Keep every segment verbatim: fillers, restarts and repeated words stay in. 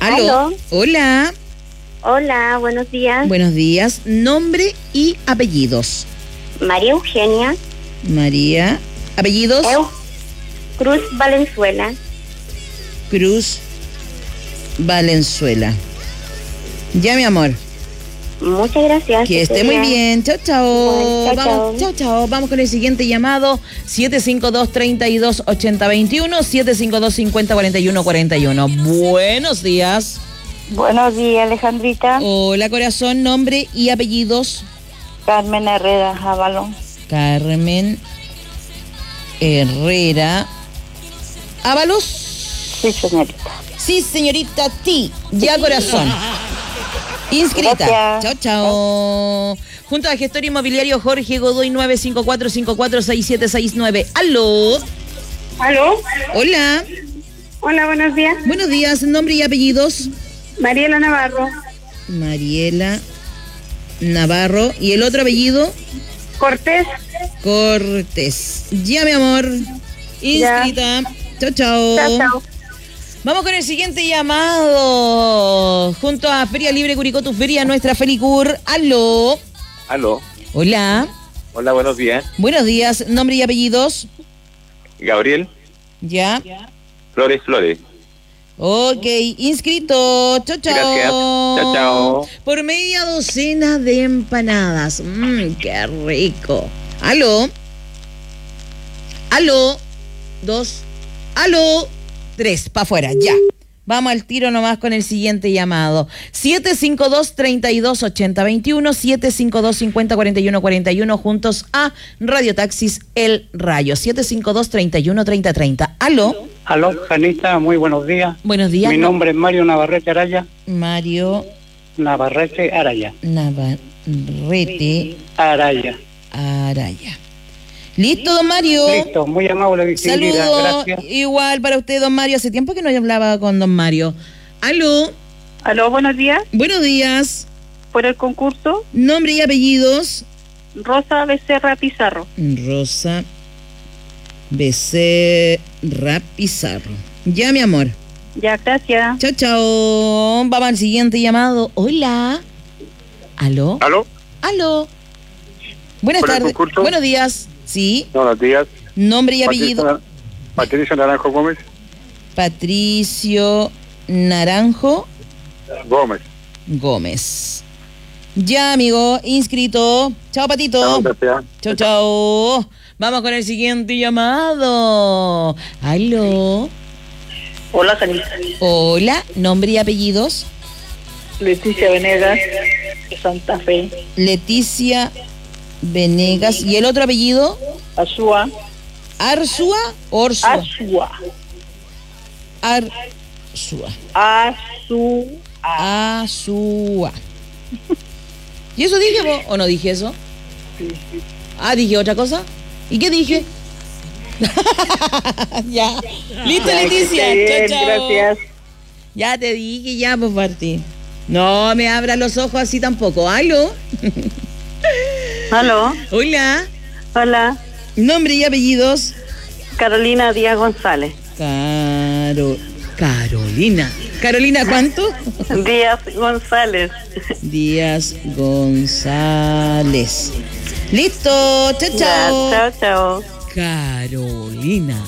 Aló. Aló. Hola. Hola, buenos días. Buenos días. Nombre y apellidos. María Eugenia. María. Apellidos. Eu. Cruz Valenzuela. Cruz Valenzuela. Ya, mi amor. Muchas gracias. Que esté muy bien. Chao, chao. Bueno, chao, Vamos, chao, chao. Vamos con el siguiente llamado. siete cinco dos, tres dos, ocho cero dos uno, siete cinco dos, cinco cero, cuatro uno cuatro uno. Buenos días. Buenos días, Alejandrita. Hola, corazón. Nombre y apellidos. Carmen Herrera Ábalos. Carmen Herrera Ábalos. Sí, señorita. Sí, señorita, ti. Ya, corazón. Inscrita. Gracias. Chao, chao. Junto al gestor inmobiliario Jorge Godoy, nueve cinco cuatro cinco cuatro seis siete seis nueve. Aló. ¿Aló? Hola. Hola, buenos días. Buenos días. Nombre y apellidos. Mariela Navarro. Mariela Navarro. ¿Y el otro apellido? Cortés. Cortés. Ya, mi amor. Inscrita. Chao, chao. Chao, chao. Vamos con el siguiente llamado. Junto a Feria Libre Curicó, tu feria, nuestra Felicur. Aló. Aló. Hola. Hola, buenos días. Buenos días. Nombre y apellidos. Gabriel Ya. Flores Flores. Ok, inscrito. Chao, chao. Gracias. Chao, chao. Por media docena de empanadas. Mmm, qué rico. Aló. Aló. Dos. Aló. Tres. Pa' afuera, ya. Vamos al tiro nomás con el siguiente llamado. siete cinco dos, tres dos, ocho cero dos uno, siete cinco dos, cinco cero, cuatro uno cuatro uno, juntos a Radio Taxis El Rayo. siete cinco dos, tres uno, tres cero tres cero. Aló. Aló, Janita, muy buenos días. Buenos días. Mi no. nombre es Mario Navarrete Araya. Mario Navarrete Araya. Navarrete Araya. Araya. ¿Listo, don Mario? Listo, muy amable, distinguida. Saludos. Gracias. Igual para usted, don Mario. Hace tiempo que no hablaba con don Mario. Aló. Aló, buenos días. Buenos días. Por el concurso, Nombre y apellidos. Rosa Becerra Pizarro. Rosa Becerra Pizarro. Ya, mi amor. Ya, gracias. Chao, chao. Vamos al siguiente llamado. Hola. ¿Aló? ¿Aló? ¿Aló? Buenas ¿Por el tardes. concurso? Buenos días. Sí. Buenos días. Nombre y apellido. Patricio, Patricio Naranjo Gómez. Patricio Naranjo Gómez. Gómez. Ya, amigo, inscrito. Chao, Patito. Chao, gracias. Chao, chao. Vamos con el siguiente llamado. Aló. Hola, Janita. Hola, nombre y apellidos. Leticia Venegas, de Santa Fe. Leticia Venegas. ¿Y el otro apellido? Azúa. ¿Arzúa o Orsúa? Azúa. Arzúa. Azúa. Azúa. ¿Y eso dije vos o no dije eso? Sí. Ah, dije otra cosa. ¿Y qué dije? Ya. Listo, Ya, Leticia. que esté bien, Chao, chao. gracias. Ya te dije, ya, pues partí. No me abra los ojos así tampoco. ¿Aló? Aló. Hola. Hola. Nombre y apellidos. Carolina Díaz González. Caro... Carolina. ¿Carolina cuánto? Díaz González. Díaz González. Listo. Chao, Ya, chao. chao, chao. Carolina.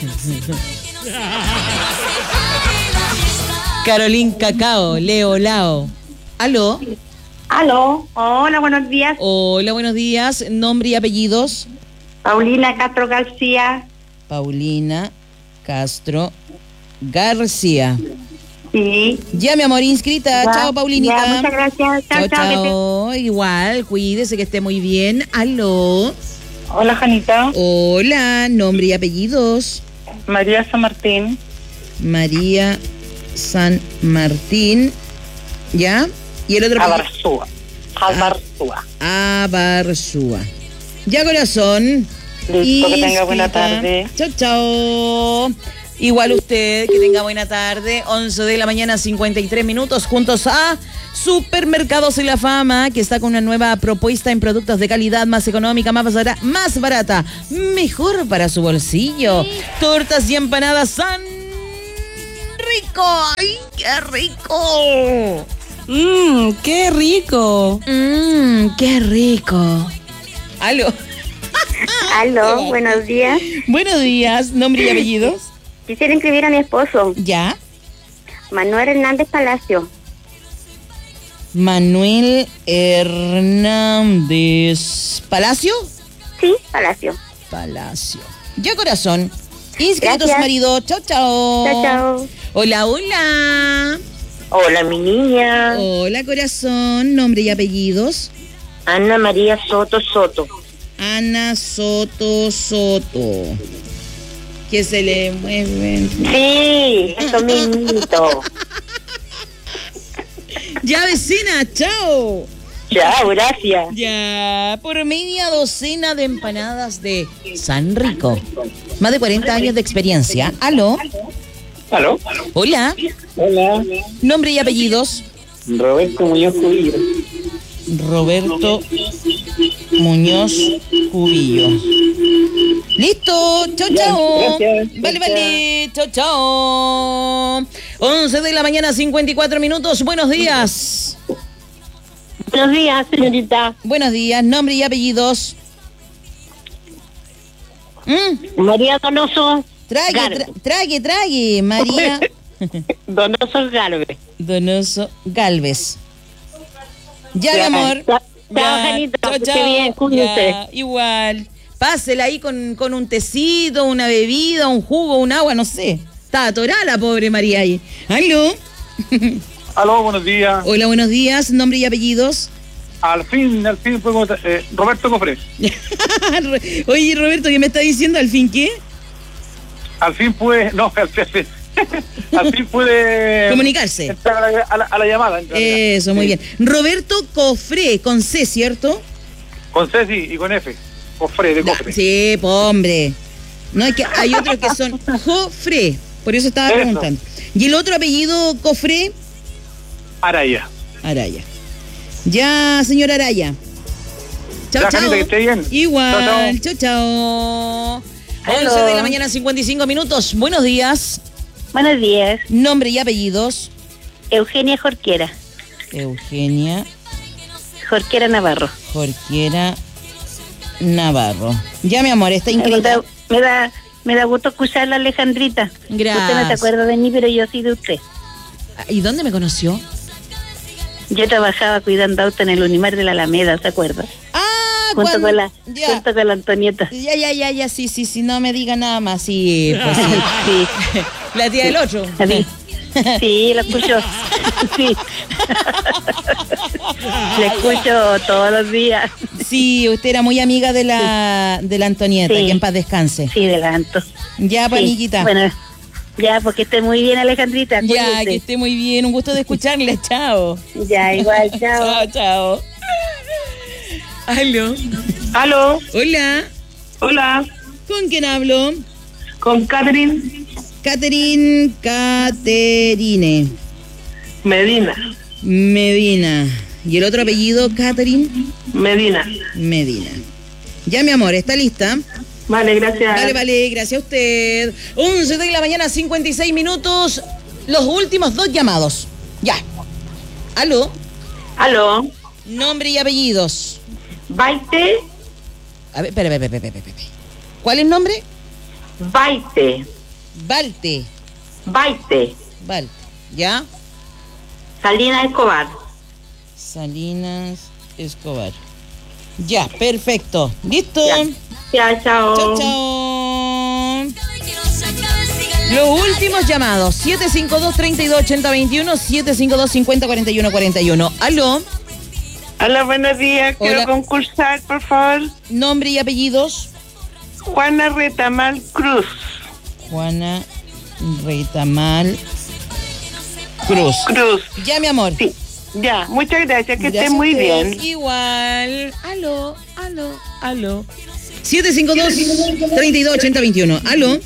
Carolín Cacao, Leo Lao. ¿Aló? Aló. Hola, buenos días. Hola, buenos días. Nombre y apellidos. Paulina Castro García. Paulina Castro García. Sí. Ya, mi amor, inscrita. Ya, Chao, Paulinita. ya, muchas gracias. Chao, Chao, chao, que te- chao. Igual, cuídese que esté muy bien. Aló. Hola, Janita. Hola, nombre y apellidos. María San Martín. María San Martín. ¿Ya? ¿Y el otro apellido? Abarzúa. Abarzúa. Abarzúa. Ya, corazón. Listo, que tenga buena Inscrita. tarde. Chao, chao. Igual usted, que tenga buena tarde. once de la mañana, cincuenta y tres minutos, juntos a Supermercados de la Fama, que está con una nueva propuesta en productos de calidad, más económica, más barata, más barata, mejor para su bolsillo. Tortas y empanadas San rico! ¡Ay, qué rico! Mmm, qué rico. Mmm, qué rico. Aló. Aló, buenos días. Buenos días, nombre y apellidos. Quisiera inscribir a mi esposo, Ya. Manuel Hernández Palacio. Manuel Hernández. ¿Palacio? Sí, Palacio. Palacio. Ya, corazón. Inscrito su Gracias. marido. Chao, chao. Chao, chao. Hola, hola. Hola, mi niña. Hola, corazón. Nombre y apellidos. Ana María Soto Soto. Ana Soto Soto. Que se le mueven. Sí, eso mismito. Ya, vecina, chao. Chao, gracias. Ya, por media docena de empanadas de San Rico. Más de cuarenta años de experiencia. Aló. ¿Aló? Hola. Hola. Nombre y apellidos. Roberto Muñoz Cubillo. Roberto Muñoz Cubillo. Listo, chao, chao. Gracias. Vale, vale, chao, chao. once de la mañana, cincuenta y cuatro minutos. Buenos días. Buenos días, señorita. Buenos días, nombre y apellidos. Mm, María Donoso. trague, Galvez. tra- trague, trague, María Donoso Galvez. Donoso Galvez. Ya, mi Ya. amor. Chao, Ya, Janita, chao, que esté chao. bien, cuídese. Ya, igual. Pásela ahí con, con un tecito, una bebida, un jugo, un agua, no sé. Está atorada la pobre María ahí. Aló. Aló, buenos días. Hola, buenos días. Nombre y apellidos. Al fin, al fin podemos... Eh, Roberto Cofré. Oye, Roberto, ¿qué me está diciendo? ¿Al fin qué? Al fin pude... No, al fin... al fin pude... Comunicarse. Entrar a la, a la- a la llamada. en realidad. Eso, muy Sí. bien. Roberto Cofré, con C, ¿cierto? Con Ceci y con F. Cofré, de Ya, Cofré. sí, po, hombre. No, hay que hay otros que son Jofré, por eso estaba Eso. preguntando. ¿Y el otro apellido Cofré? Araya. Araya. Ya, señor Araya. Chao, Ya, chao. Janita, que esté bien. Igual, Chao, chao, chao. Hello. once de la mañana, cincuenta y cinco minutos. Buenos días. Buenos días. Nombre y apellidos. Eugenia Jorquera. Eugenia Jorquera Navarro. Jorquera Navarro. Ya, mi amor, está Me da, inscrita. me da, me da gusto escuchar la Alejandrita. Gracias. Usted no se acuerda de mí, pero yo sí de usted. ¿Y dónde me conoció? Yo trabajaba cuidando auto en el Unimar de la Alameda, ¿se acuerda? Ah, Junto cuando- con la, ya. junto con la Antonieta. Ya, ya, ya, ya, sí, sí, sí, no me diga nada más, sí, pues sí. Sí, La tía del otro. a mí. Sí, la escucho. Sí. La escucho todos los días. Sí, usted era muy amiga de la, de la Antonieta, Sí. que en paz descanse. Sí, adelanto. Ya, pues, Sí. amiguita. Bueno, ya, porque esté muy bien, Alejandrita. ya, cuídese. que esté muy bien, un gusto de escucharle, chao. Ya, igual, chao. Chao, chao. Aló. Aló, Hola, hola, ¿con quién hablo? con Catherine Catherine, Caterine, Medina. Medina. ¿Y el otro apellido, Catherine? Medina. Medina. Ya, mi amor, ¿está lista? Vale, gracias. Vale, vale, gracias a usted. once de la mañana, cincuenta y seis minutos. Los últimos dos llamados. Ya. Aló. Aló, Nombre y apellidos. Baite, A ver, espera, espera, espera, espera, espera. ¿Cuál es el nombre? Baite, Balte. Baite, Balte. ¿Ya? Salina Escobar. Salinas Escobar. Ya, perfecto. ¿Listo? Ya, ya, chao. Chao, chao. Los últimos llamados. siete cinco dos, tres dos, ocho cero dos uno, siete cinco dos, cinco cero, cuatro uno, cuatro uno. Aló. Hola, buenos días. Quiero Hola. concursar, por favor. Nombre y apellidos. Juana Retamal Cruz. Juana Retamal Cruz. Cruz. Ya, mi amor. Sí. Ya, muchas gracias. Que Gracias esté muy a usted. bien. Igual. Aló, aló, aló. siete cinco dos, tres dos, ocho cero dos uno. Aló.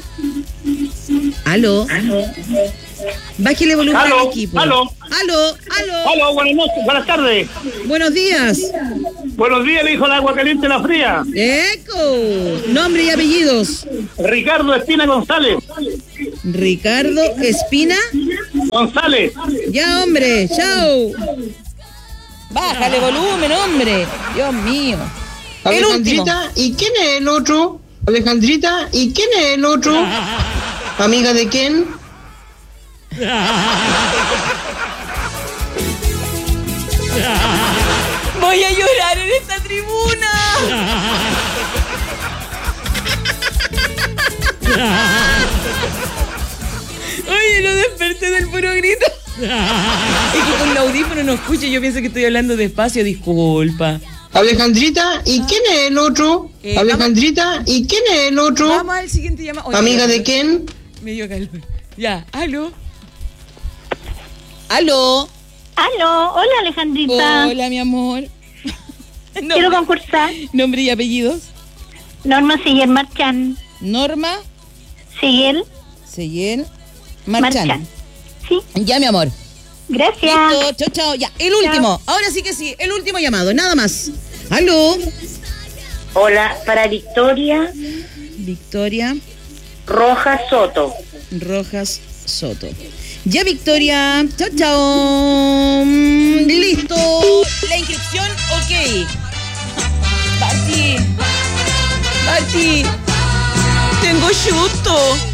Aló. Bájale volumen Aló, al equipo. aló. Aló, aló. Aló, buenas noches, buenas tardes. Buenos días. Buenos días, el hijo de agua caliente y la fría. Eco. Nombre y apellidos. Ricardo Espina González. Ricardo Espina. González. Ya, hombre, chao. Bájale volumen, hombre. Dios mío. El último. Alejandrita, ¿y quién es el otro? Alejandrita, ¿y quién es el otro? ¿Amiga de quién? Voy a llorar en esta tribuna. Oye, lo desperté del puro grito. Es que con el audífono no escucho, yo pienso que estoy hablando despacio, disculpa. Alejandrita, ¿y quién es el otro? Eh, Alejandrita, ¿y quién es el otro? Vamos al siguiente llamado. Oye, ¿Amiga ya, de quién? Me dio calor. Ya, aló. Aló. Aló, hola Alejandrita. Hola, mi amor. Quiero Nombre, concursar. nombre y apellidos. Norma Siguel Marchán. Norma Siguel Seyel Marchán. Marchán. Sí, Ya, mi amor. gracias. Listo, chao, chao. Ya, el último. Ahora sí que sí, el último llamado, nada más. Aló. Hola, para Victoria Victoria Rojas Soto. Rojas Soto. Ya, Victoria. Chao, chao. Mm, Listo. La inscripción, ok. Marti. Marti. Tengo chuto.